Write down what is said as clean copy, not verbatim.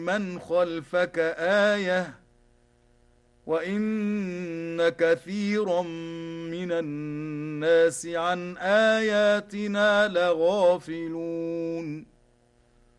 من خلفك آية وإن كثيرا من الناس عن آياتنا لغافلون